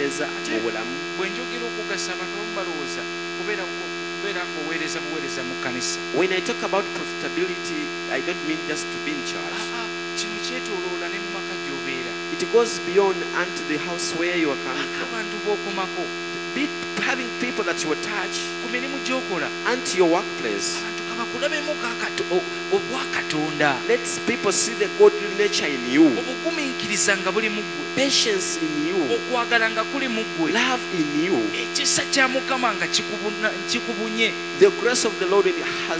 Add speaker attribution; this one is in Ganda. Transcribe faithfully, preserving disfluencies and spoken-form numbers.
Speaker 1: kuweereza ati mu bulamu.
Speaker 2: Bwe njogera okugasa abantu abamu balowooza kubeera kubeera ng'oweereza buweereza mu kkanisa.
Speaker 1: When I talk about profitability, I don't mean just to be in church.
Speaker 2: Ah, ah, kino kyetooloola ne mu maka gy'obeera.
Speaker 1: It goes beyond unto the house where you are coming from.
Speaker 2: Abantu b'okomako.
Speaker 1: Be having people that you touch
Speaker 2: Ku mirimu gy'okola.
Speaker 1: unto your workplace.
Speaker 2: Abantu kabakulabemu obwakatonda.
Speaker 1: Let people see the godly nature in you.
Speaker 2: Obugumiikiriza nga buli mu ggwe.
Speaker 1: Patience in you.
Speaker 2: Okwagala nga kuli mu ggwe.
Speaker 1: Love in you.
Speaker 2: Ekisa kya Mukama nga kikubunye.
Speaker 1: The grace of the Lord in has